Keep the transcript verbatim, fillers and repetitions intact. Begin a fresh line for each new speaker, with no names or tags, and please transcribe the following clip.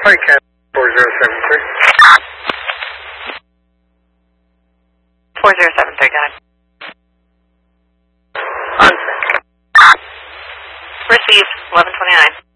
Hi, Cat four zero seven three.
four zero seven three, got it.
On sec.
Received, eleven twenty-nine.